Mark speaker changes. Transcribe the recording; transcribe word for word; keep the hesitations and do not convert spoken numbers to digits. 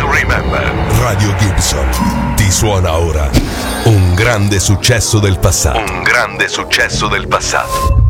Speaker 1: to Remember. Radio Gibson ti suona ora un grande successo del passato. Un grande successo del passato.